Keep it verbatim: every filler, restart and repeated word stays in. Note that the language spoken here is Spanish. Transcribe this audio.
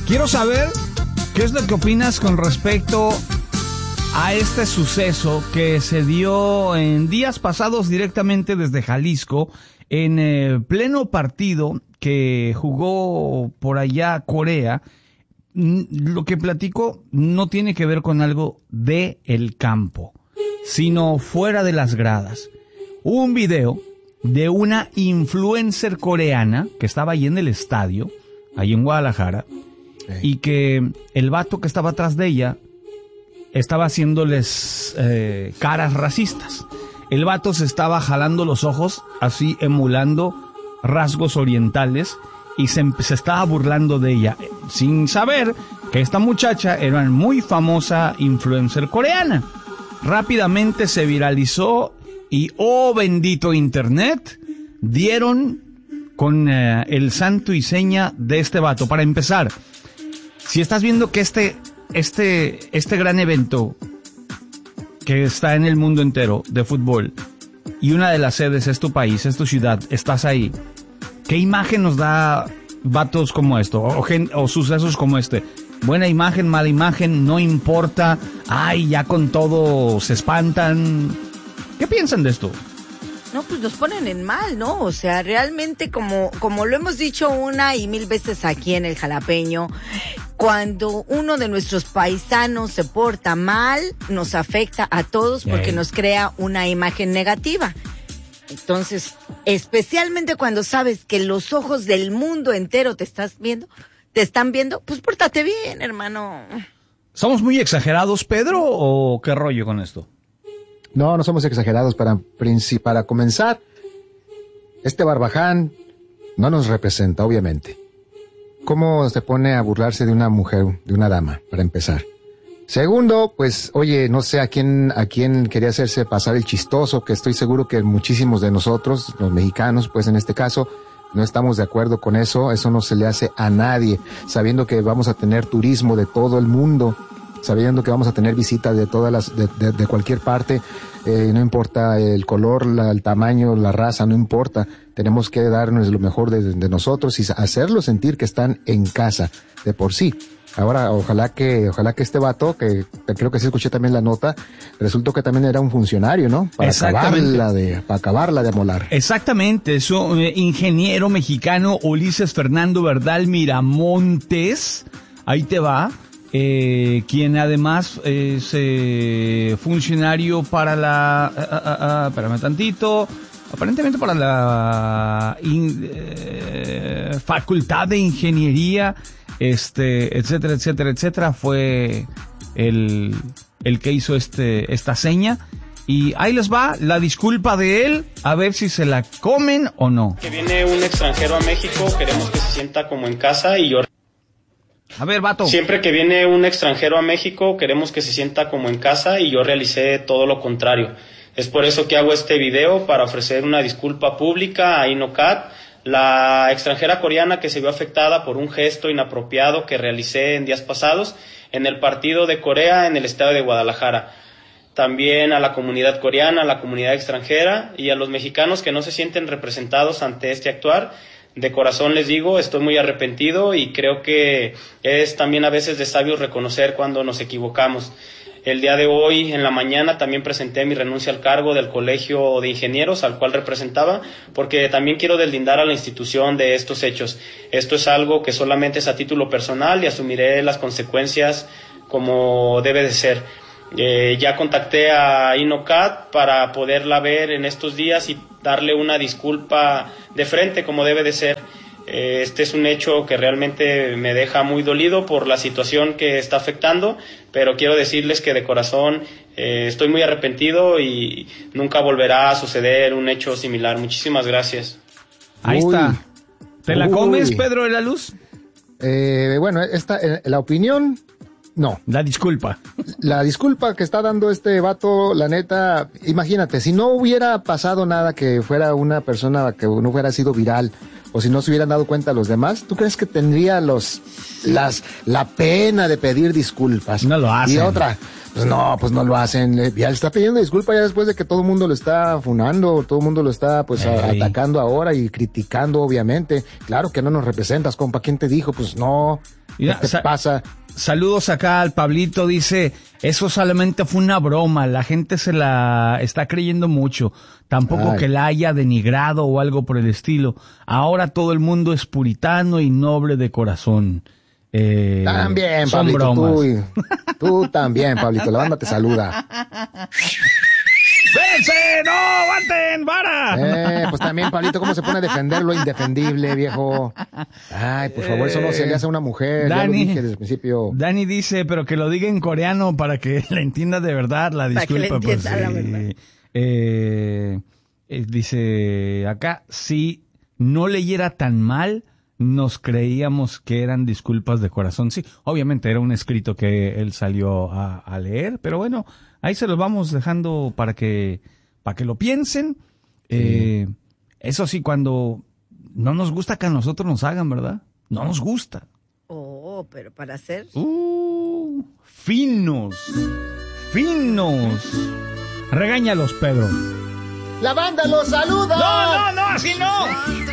Quiero saber qué es lo que opinas con respecto a este suceso que se dio en días pasados directamente desde Jalisco, en eh, pleno partido que jugó por allá Corea. Lo que platico no tiene que ver con algo de el campo, sino fuera de las gradas. Hubo un video de una influencer coreana que estaba ahí en el estadio, ahí en Guadalajara, y que el vato que estaba atrás de ella estaba haciéndoles eh, caras racistas. El vato se estaba jalando los ojos, así emulando rasgos orientales, y se, se estaba burlando de ella, sin saber que esta muchacha era una muy famosa influencer coreana. Rápidamente se viralizó y, oh bendito internet, dieron con eh, el santo y seña de este vato. Para empezar, si estás viendo que este, este, este gran evento que está en el mundo entero de fútbol, y una de las sedes es tu país, es tu ciudad, estás ahí, ¿qué imagen nos da vatos como esto, o, gen, o sucesos como este? Buena imagen, mala imagen, no importa. Ay, ya con todo se espantan. ¿Qué piensan de esto? No, pues nos ponen en mal, ¿no? O sea, realmente como, como lo hemos dicho una y mil veces aquí en el Jalapeño, cuando uno de nuestros paisanos se porta mal, nos afecta a todos porque hey. nos crea una imagen negativa. Entonces, especialmente cuando sabes que los ojos del mundo entero te estás viendo, te están viendo, pues pórtate bien, hermano. ¿Somos muy exagerados, Pedro, o qué rollo con esto? No, no somos exagerados. Para, para comenzar, este Barbaján no nos representa, obviamente. ¿Cómo se pone a burlarse de una mujer, de una dama, para empezar? Segundo, pues, oye, no sé a quién, a quién quería hacerse pasar el chistoso, que estoy seguro que muchísimos de nosotros, los mexicanos, pues en este caso, no estamos de acuerdo con eso. Eso no se le hace a nadie, sabiendo que vamos a tener turismo de todo el mundo, sabiendo que vamos a tener visitas de todas las, de, de, de cualquier parte, eh, no importa el color, la, el tamaño, la raza, no importa. Tenemos que darnos lo mejor de, de nosotros y hacerlos sentir que están en casa de por sí. Ahora, ojalá que, ojalá que este vato, que creo que sí escuché también la nota, resultó que también era un funcionario, ¿no? Para acabarla de, para acabarla de amolar. Exactamente, es un eh, ingeniero mexicano, Ulises Fernando Verdal Miramontes, ahí te va, eh, quien además es eh, funcionario para la, uh, uh, uh, espérame tantito, aparentemente para la in, eh, Facultad de Ingeniería, este, etcétera, etcétera, etcétera, fue el, el que hizo este, esta seña. Y ahí les va la disculpa de él, a ver si se la comen o no. Que viene un extranjero a México, queremos que se sienta como en casa y yo... A ver, vato. Siempre que viene un extranjero a México, queremos que se sienta como en casa y yo realicé todo lo contrario. Es por eso que hago este video, para ofrecer una disculpa pública a Inocat, la extranjera coreana que se vio afectada por un gesto inapropiado que realicé en días pasados en el partido de Corea en el estado de Guadalajara. También a la comunidad coreana, a la comunidad extranjera y a los mexicanos que no se sienten representados ante este actuar. De corazón les digo, estoy muy arrepentido y creo que es también a veces de sabios reconocer cuando nos equivocamos. El día de hoy, en la mañana, también presenté mi renuncia al cargo del Colegio de Ingenieros, al cual representaba, porque también quiero deslindar a la institución de estos hechos. Esto es algo que solamente es a título personal y asumiré las consecuencias como debe de ser. Eh, ya contacté a Inocat para poderla ver en estos días y darle una disculpa de frente como debe de ser. Este es un hecho que realmente me deja muy dolido por la situación que está afectando, pero quiero decirles que de corazón eh, estoy muy arrepentido y nunca volverá a suceder un hecho similar. Muchísimas gracias. Ahí Uy. está. ¿Te la Uy. comes, Pedro de la Luz? Eh, bueno, esta, eh, la opinión, no. La disculpa. La disculpa que está dando este vato, la neta, imagínate, si no hubiera pasado nada, que fuera una persona que no hubiera sido viral, o si no se hubieran dado cuenta los demás, ¿tú crees que tendría los las la pena de pedir disculpas? No lo hacen. Y otra, Pues no, pues no lo hacen. Ya le está pidiendo disculpas ya después de que todo el mundo lo está funando, todo el mundo lo está pues a, atacando ahora y criticando, obviamente. Claro que no nos representas, compa. ¿Quién te dijo? Pues no. ¿Qué te sa- pasa? Saludos acá al Pablito, dice, eso solamente fue una broma, la gente se la está creyendo mucho, tampoco Ay. que la haya denigrado o algo por el estilo. Ahora todo el mundo es puritano y noble de corazón. Eh, también, son Pablito, bromas. Tú, tú también, Pablito, la banda te saluda. ¡Vence! ¡No! ¡Aguanten! ¡Vara! Eh, pues también, Pablito, ¿cómo se pone a defender lo indefendible, viejo? Ay, por favor, eso no se le hace a una mujer. Dani, ya lo dije desde el principio. Dani dice, pero que lo diga en coreano para que la entienda de verdad, la disculpa. Para que la entienda pues, la eh, verdad. Eh, eh, dice acá, si no leyera tan mal, nos creíamos que eran disculpas de corazón. Sí, obviamente era un escrito que él salió a, a leer, pero bueno, ahí se los vamos dejando para que, para que lo piensen. Sí. Eh, eso sí, cuando no nos gusta que a nosotros nos hagan, ¿verdad? No nos gusta. Oh, pero para hacer... Uh, finos, finos. Regáñalos, Pedro. La banda los saluda. No, no, no, así no.